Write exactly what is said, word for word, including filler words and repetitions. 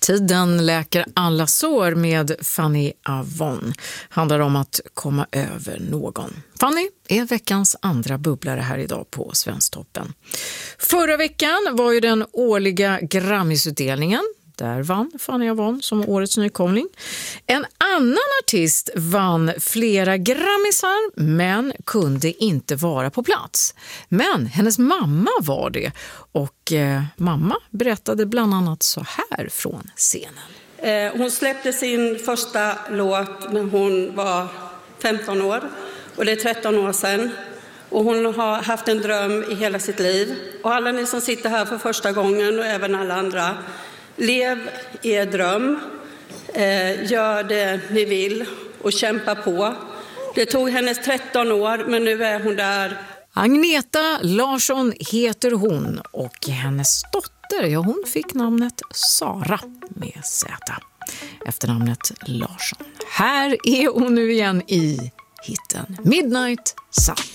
Tiden läker alla sår med Fanny Avon. Handlar om att komma över någon. Fanny är veckans andra bubblare här idag på Svensktoppen. Förra veckan var ju den årliga Grammisutdelningen. Där vann Fanny Avon som årets nykomling. En annan artist vann flera Grammisar men kunde inte vara på plats. Men hennes mamma var det och eh, mamma berättade bland annat så här från scenen. Eh, hon släppte sin första låt när hon var femton år och det är tretton år sedan. Och hon har haft en dröm i hela sitt liv. Och alla ni som sitter här för första gången och även alla andra, lev er dröm, eh, gör det ni vill och kämpa på. Det tog hennes tretton år men nu är hon där. Agneta Larsson heter hon och hennes dotter, ja hon fick namnet Sara med Z. Efternamnet Larsson. Här är hon nu igen i hitten Midnight Sun.